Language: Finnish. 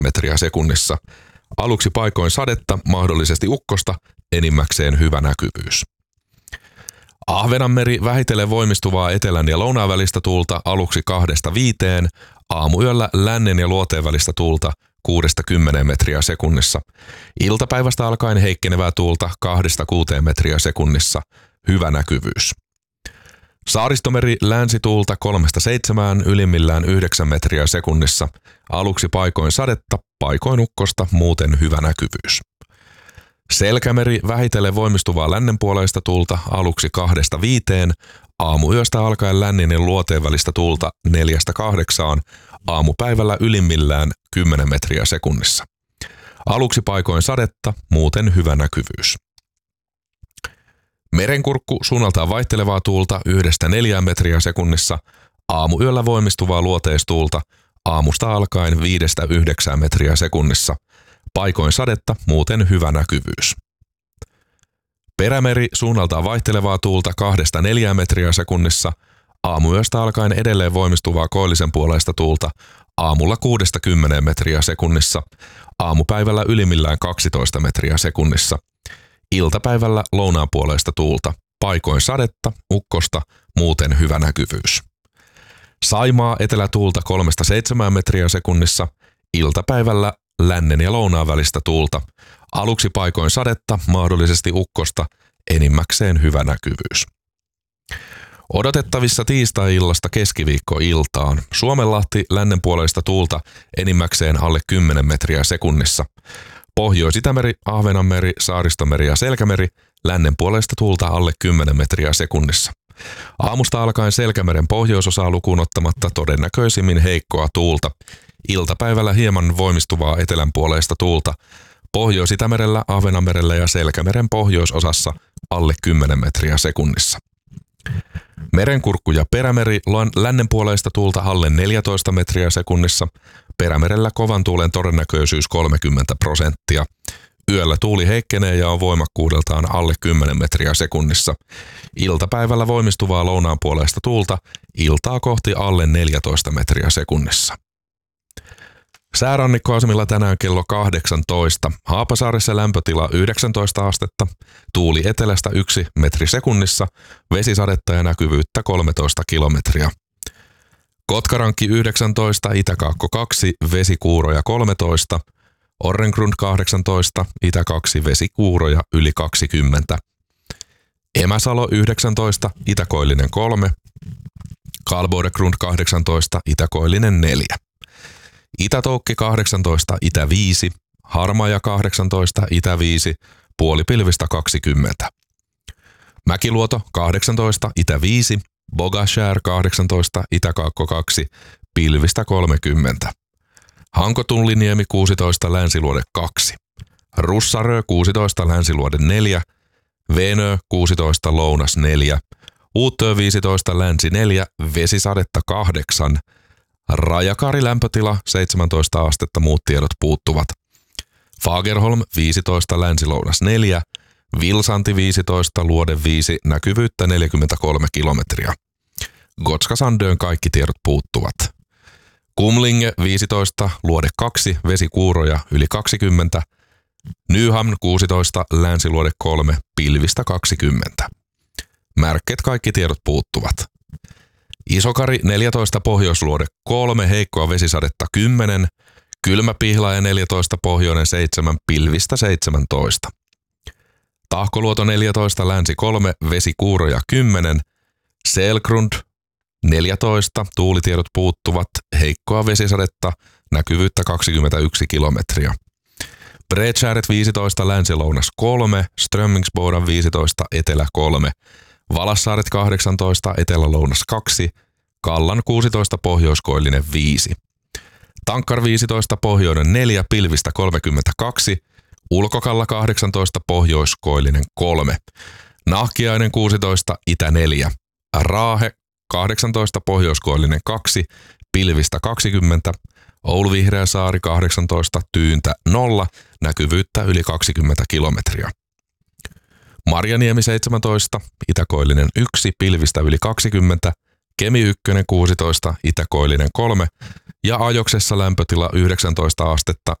metriä sekunnissa. Aluksi paikoin sadetta, mahdollisesti ukkosta, enimmäkseen hyvä näkyvyys. Ahvenanmeri vähitellen voimistuvaa etelän ja lounaan välistä tuulta aluksi 2–5, aamuyöllä lännen ja luoteen välistä tuulta 6–10 metriä sekunnissa. Iltapäivästä alkaen heikkenevää tuulta 2–6 metriä sekunnissa, hyvä näkyvyys. Saaristomeri länsituulta 3–7, ylimmillään 9 metriä sekunnissa. Aluksi paikoin sadetta, paikoin ukkosta, muuten hyvä näkyvyys. Selkämeri vähitellen voimistuvaa lännenpuoleista tuulta aluksi 2–5, aamuyöstä alkaen lännen ja luoteen välistä tuulta 4–8, aamupäivällä ylimmillään 10 metriä sekunnissa. Aluksi paikoin sadetta, muuten hyvä näkyvyys. Merenkurkku suunnaltaan vaihtelevaa tuulta 1–4 metriä sekunnissa, aamuyöllä voimistuvaa luoteistuulta, aamusta alkaen 5–9 metriä sekunnissa. Paikoin sadetta, muuten hyvä näkyvyys. Perämeri suunnaltaan vaihtelevaa tuulta 2–4 metriä sekunnissa, aamuyöstä alkaen edelleen voimistuvaa koillisen puoleista tuulta, aamulla 6–10 metriä sekunnissa, aamupäivällä ylimmillään 12 metriä sekunnissa. Iltapäivällä lounaanpuoleista tuulta, paikoin sadetta, ukkosta, muuten hyvä näkyvyys. Saimaa etelätuulta 3–7 metriä sekunnissa, iltapäivällä lännen ja lounaan välistä tuulta, aluksi paikoin sadetta, mahdollisesti ukkosta, enimmäkseen hyvä näkyvyys. Odotettavissa tiistai-illasta keskiviikkoiltaan Suomenlahti lännenpuoleista tuulta enimmäkseen alle 10 metriä sekunnissa. Pohjois-Itämeri, Ahvenanmeri, Saaristomeri ja Selkämeri lännenpuoleista tuulta alle 10 metriä sekunnissa. Aamusta alkaen Selkämeren pohjoisosaa lukuun ottamatta todennäköisimmin heikkoa tuulta. Iltapäivällä hieman voimistuvaa etelänpuoleista tuulta. Pohjois-Itämerellä, Ahvenanmerellä ja Selkämeren pohjoisosassa alle 10 metriä sekunnissa. Merenkurkku ja perämeri lännenpuoleista tuulta alle 14 metriä sekunnissa. Perämerellä kovan tuulen todennäköisyys 30%. Yöllä tuuli heikkenee ja on voimakkuudeltaan alle 10 metriä sekunnissa. Iltapäivällä voimistuvaa lounaanpuoleista tuulta, iltaa kohti alle 14 metriä sekunnissa. Säärannikkoasemilla tänään kello 18. Haapasaaressa lämpötila 19 astetta, tuuli etelästä 1 metri sekunnissa, vesisadetta ja näkyvyyttä 13 kilometriä. Kotkarankki 19, Itä-Kaakko 2, vesikuuroja 13, Orrengrund 18, Itä-2, vesikuuroja yli 20. Emäsalo 19, Itäkoillinen 3, Kalbodegrund 18, Itäkoillinen 4. Itä-Toukki 18, Itä-5, Harmaja 18, Itä-5, puolipilvistä 20. Mäkiluoto 18, Itä-5, Bogashär 18, Itä-Kaakko 2, pilvistä 30. Hankotulliniemi 16, Länsiluode 2. Russarö 16, Länsiluode 4. Venö 16, Lounas 4. Uuttöö 15, Länsi 4, vesisadetta 8. Rajakari lämpötila 17 astetta, muut tiedot puuttuvat. Fagerholm 15, Länsi-Lounas 4. Vilsanti 15, Luode 5, näkyvyyttä 43 kilometriä. Gotska-Sandön kaikki tiedot puuttuvat. Kumlinge 15, Luode 2, vesikuuroja yli 20. Nyhamn 16, Länsiluode 3, pilvistä 20. Märket kaikki tiedot puuttuvat. Isokari 14, Pohjoisluode 3, heikkoa vesisadetta 10. Kylmäpihlaaja 14, Pohjoinen 7, pilvistä 17. Tahkoluoto 14, Länsi 3, vesikuuroja 10. Selgrund 14, tuulitiedot puuttuvat, heikkoa vesisadetta, näkyvyyttä 21 kilometriä. Bredskäret 15, Länsi-Lounas 3, Strömmingsbodan 15, Etelä 3. Valassaaret 18, Etelä-Lounas 2, Kallan 16, Pohjoiskoillinen 5. Tankkar 15, Pohjoinen 4, pilvistä 32, Ulkokalla 18, Pohjoiskoillinen 3. Nahkiainen 16, Itä 4. Raahe 18, Pohjoiskoillinen 2, pilvistä 20. Oulu-Vihreäsaari 18, Tyyntä 0, näkyvyyttä yli 20 kilometriä. Marjaniemi 17, Itäkoillinen 1, pilvistä yli 20, Kemi 1 16, Itä-Koillinen 3 ja Ajoksessa lämpötila 19 astetta